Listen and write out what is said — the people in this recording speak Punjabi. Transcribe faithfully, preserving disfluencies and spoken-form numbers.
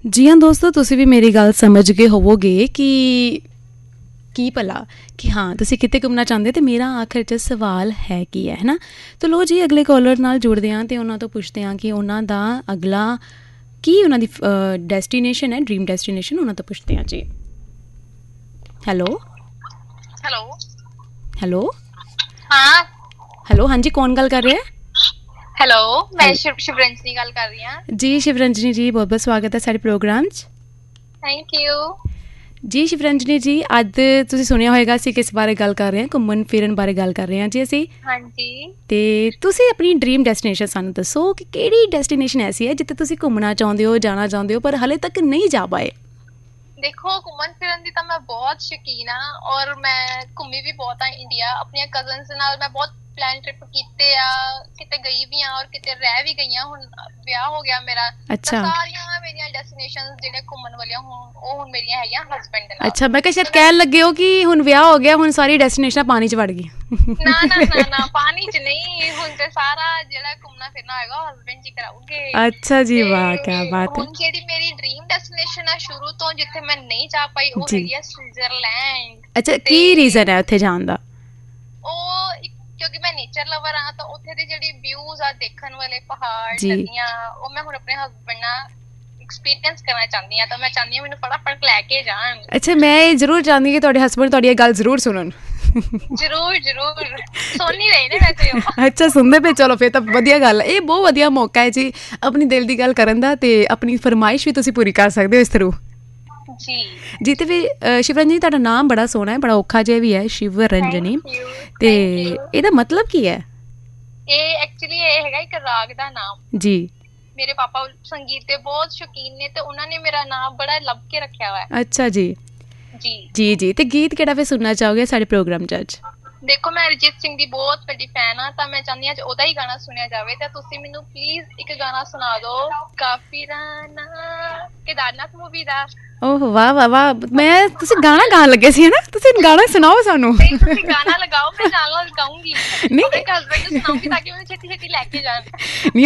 ਜੀ ਹਾਂ ਦੋਸਤੋ, ਤੁਸੀਂ ਵੀ ਮੇਰੀ ਗੱਲ ਸਮਝ ਗਏ ਹੋਵੋਗੇ ਕਿ ਕੀ ਭਲਾ ਕਿ ਹਾਂ ਤੁਸੀਂ ਕਿਤੇ ਘੁੰਮਣਾ ਚਾਹੁੰਦੇ ਅਤੇ ਮੇਰਾ ਆਖਰ 'ਚ ਸਵਾਲ ਹੈ ਕੀ ਹੈ ਹੈ ਨਾ। ਤਾਂ ਲਓ ਜੀ, ਅਗਲੇ ਕਾਲਰ ਨਾਲ ਜੁੜਦੇ ਹਾਂ ਅਤੇ ਉਹਨਾਂ ਤੋਂ ਪੁੱਛਦੇ ਹਾਂ ਕਿ ਉਹਨਾਂ ਦਾ ਅਗਲਾ ਕੀ ਉਹਨਾਂ ਦੀ ਡੈਸਟੀਨੇਸ਼ਨ ਹੈ, ਡਰੀਮ ਡੈਸਟੀਨੇਸ਼ਨ। ਉਹਨਾਂ ਤੋਂ ਪੁੱਛਦੇ ਹਾਂ ਜੀ। ਹੈਲੋ ਹੈਲੋ ਹੈਲੋ ਹਾਂ ਹੈਲੋ ਹਾਂਜੀ, ਕੌਣ ਗੱਲ ਕਰ ਰਿਹਾ? ਹੈਲੋ, ਮੈਂ ਸ਼ਿਵ ਸ਼ਿਵਰੰਜਨੀ ਗੱਲ ਕਰ ਰਹੀ ਹਾਂ ਜੀ। ਸ਼ਿਵਰੰਜਨੀ ਜੀ, ਬਹੁਤ ਬਹੁਤ ਸਵਾਗਤ ਹੈ ਸਾਡੇ ਪ੍ਰੋਗਰਾਮ 'ਚ। ਥੈਂਕ ਯੂ ਜੀ ਸ਼ਿਵਰੰਜਨੀ ਜੀ, ਅੱਜ ਤੁਸੀਂ ਸੁਣਿਆ ਹੋਏਗਾ ਅਸੀਂ ਕਿਸ ਬਾਰੇ ਗੱਲ ਕਰ ਰਹੇ ਹਾਂ, ਘੁੰਮਣ ਫਿਰਨ ਬਾਰੇ ਗੱਲ ਕਰ ਰਹੇ ਹਾਂ ਜੀ ਅਸੀਂ। ਹਾਂਜੀ। ਅਤੇ ਤੁਸੀਂ ਆਪਣੀ ਡਰੀਮ ਡੈਸਟੀਨੇਸ਼ਨ ਸਾਨੂੰ ਦੱਸੋ ਕਿ ਕਿਹੜੀ ਡੈਸਟੀਨੇਸ਼ਨ ਐਸੀ ਹੈ ਜਿੱਥੇ ਤੁਸੀਂ ਘੁੰਮਣਾ ਚਾਹੁੰਦੇ ਹੋ, ਜਾਣਾ ਚਾਹੁੰਦੇ ਹੋ, ਪਰ ਹਾਲੇ ਤੱਕ ਨਹੀਂ ਜਾ ਪਾਏ। ਦੇਖੋ, ਘੁੰਮਣ ਫਿਰਨ ਦੀ ਤਾਂ ਮੈਂ ਬਹੁਤ ਸ਼ੌਕੀਨ ਹਾਂ ਔਰ ਮੈਂ ਘੁੰਮੀ ਵੀ ਬਹੁਤ ਆ ਇੰਡੀਆ। ਆਪਣੀਆਂ ਕਜ਼ਨਸ ਨਾਲ ਮੈਂ ਬਹੁਤ ਪਲਾਨ ਟ੍ਰਿਪ ਕੀਤੇ ਆ, ਕਿਤੇ ਗਈ ਵੀ ਆ ਔਰ ਕਿਤੇ ਰਹਿ ਵੀ ਗਈ ਹਾਂ। ਹੁਣ ਵਿਆਹ ਹੋ ਗਿਆ ਮੇਰਾ, ਤਾਂ ਅੱਛਾ ਸਾਰੀਆਂ ਮੇਰੀਆਂ ਡੈਸਟੀਨੇਸ਼ਨਸ ਜਿਹੜੇ ਘੁੰਮਣ ਵਾਲੀਆਂ ਹੁਣ ਉਹ ਹੁਣ ਮੇਰੀਆਂ ਹੈਗੀਆਂ ਹਸਬੈਂਡ ਦੇ ਨਾਲ। ਅੱਛਾ, ਮੈਂ ਕਿਹਾ ਸ਼ਾਇਦ ਕਹਿਣ ਲੱਗੇ ਹੋ ਕਿ ਹੁਣ ਵਿਆਹ ਹੋ ਗਿਆ, ਹੁਣ ਸਾਰੀ ਡੈਸਟੀਨੇਸ਼ਨਾਂ ਪਾਣੀ 'ਚ ਵੜ ਗਈ। ਨਾ ਨਾ ਨਾ ਨਾ, ਪਾਣੀ 'ਚ ਨਹੀਂ। ਹੁਣ ਤੇ ਸਾਰਾ ਜਿਹੜਾ ਘੁੰਮਣਾ ਫਿਰਨਾ ਹੋਏਗਾ ਉਹ ਹਸਬੈਂਡ ਜੀ ਕਰਾਉਗੇ। ਅੱਛਾ ਜੀ, ਵਾਹ, ਕਿਆ ਤੇ ਬਾਤ ਹੈ। ਹੁਣ ਜਿਹੜੀ ਮੇਰੀ ਡਰੀਮ ਡੈਸਟੀਨੇਸ਼ਨ ਆ ਸ਼ੁਰੂ ਤੋਂ, ਜਿੱਥੇ ਮੈਂ ਨਹੀਂ ਜਾ ਪਾਈ, ਉਹ ਜੀ। ਹੈਗੀ ਆ ਸਵਿਟਜ਼ਰਲੈਂਡ। ਅੱਛਾ, ਤੇ ਕੀ ਰੀਜ਼ਨ ਹੈ ਉੱਥੇ ਜਾਣ ਦਾ? ਉਹ ਇੱਕ ਕਿਉਂਕਿ ਮੈਂ ਨੇਚਰ ਲਵਰ ਹਾਂ, ਤਾਂ ਉੱਥੇ ਦੇ ਜਿਹੜੀ ਵਿਊਜ਼ ਆ, ਦੇਖਣ ਵਾਲੇ ਪਹਾੜ, ਜੀ। ਨਦੀਆਂ, ਉਹ ਮੈਂ ਹੁਣ ਆਪਣੇ ਹਸਬੈਂਡ ਨਾਲ ਐਕਸਪੀਰੀਅੰਸ ਕਰਨਾ ਚਾਹੁੰਦੀ ਹਾਂ। ਤਾਂ ਮੈਂ ਚਾਹੁੰਦੀ ਹਾਂ ਮੈਨੂੰ ਫਟਾਫਟ ਲੈ ਕੇ ਜਾਣ। ਅੱਛਾ, ਮੈਂ ਇਹ ਜ਼ਰੂਰ ਚਾਹੁੰਦੀ ਕਿ ਤੁਹਾਡੇ ਹਸਬੈਂਡ ਤੁਹਾਡੀ ਇਹ ਗੱਲ ਜ਼ਰੂਰ ਸੁਣਨ। ਜ਼ਰੂਰ ਜ਼ਰੂਰ ਸੁਣ ਹੀ ਰਹੇ ਨੇ ਵੈਸੇ ਉਹ। ਅੱਛਾ, ਸੁਣਦੇ ਪਏ। ਚਲੋ ਫਿਰ ਤਾਂ ਵਧੀਆ ਗੱਲ ਹੈ। ਇਹ ਬਹੁਤ ਵਧੀਆ ਮੌਕਾ ਹੈ ਜੀ ਆਪਣੀ ਦਿਲ ਦੀ ਗੱਲ ਕਰਨ ਦਾ, ਅਤੇ ਆਪਣੀ ਫਰਮਾਇਸ਼ ਵੀ ਤੁਸੀਂ ਪੂਰੀ ਕਰ ਸਕਦੇ ਹੋ ਇਸ ਥਰੂ। ਜੀ ਜੀ। ਅਤੇ ਫਿਰ ਸ਼ਿਵਰੰਜਨੀ, ਤੁਹਾਡਾ ਨਾਮ ਬੜਾ ਸੋਹਣਾ ਹੈ, ਬੜਾ ਔਖਾ ਜਿਹਾ ਵੀ ਹੈ, ਸ਼ਿਵਰੰਜਨੀ। ਥੈਂਕ ਯੂ ਅਤੇ ਥੈਂਕ ਯੂ। ਇਹਦਾ ਮਤਲਬ ਕੀ ਹੈ? ਇਹ ਐਕਚੁਅਲੀ ਇਹ ਹੈਗਾ ਇੱਕ ਰਾਗ ਦਾ ਨਾਮ। ਜੀ। ਮੇਰੇ ਪਾਪਾ ਸੰਗੀਤ ਦੇ ਬਹੁਤ ਸ਼ੌਕੀਨ ਨੇ ਤੇ ਉਹਨਾਂ ਨੇ ਮੇਰਾ ਨਾਮ ਬੜਾ ਲੱਭ ਕੇ ਰੱਖਿਆ ਹੋਇਆ ਹੈ। ਅੱਛਾ ਜੀ। ਜੀ ਜੀ ਜੀ। ਅਤੇ ਗੀਤ ਕਿਹੜਾ ਫਿਰ ਸੁਣਨਾ ਚਾਹੋਗੇ ਸਾਡੇ ਪ੍ਰੋਗਰਾਮ 'ਚ ਅੱਜ? ਦੇਖੋ, ਮੈਂ ਅਰਿਜੀਤ ਸਿੰਘ ਦੀ ਬਹੁਤ ਵੱਡੀ ਫੈਨ ਆ, ਤਾਂ ਮੈਂ ਚਾਹੁੰਦੀ ਹਾਂ ਅੱਜ ਉਹਦਾ ਹੀ ਗਾਣਾ ਸੁਣਿਆ ਜਾਵੇ। ਤਾਂ ਤੁਸੀਂ ਮੈਨੂੰ ਪਲੀਜ਼ ਇੱਕ ਗਾਣਾ ਸੁਣਾ ਦਿਓ, ਕਾਫਿਰਾਨਾ, ਕੇਦਾਰਨਾਥ ਮੂਵੀ ਦਾ। ਓਹ ਵਾਹ ਵਾਹ ਵਾਹ, ਮੈਂ ਤੁਸੀਂ ਗਾਣਾ ਗਾਣ ਲੱਗੇ ਸੀ ਹੈ ਨਾ, ਤੁਸੀਂ ਗਾਣਾ ਸੁਣਾਓ ਸਾਨੂੰ। ਨਹੀਂ, ਤੁਸੀਂ ਗਾਣਾ ਲਗਾਓ, ਮੈਂ ਨਾਲ ਨਾਲ ਗਾਉਂਗੀ। ਨਹੀਂ ਆਪਣੇ ਹਸਬੈਂਡ ਨੂੰ ਸੁਣਾਉਂਗੀ ਤਾਂ ਕਿ ਮੈਨੂੰ ਛੇਤੀ ਛੇਤੀ ਲੈ ਕੇ ਜਾਣ।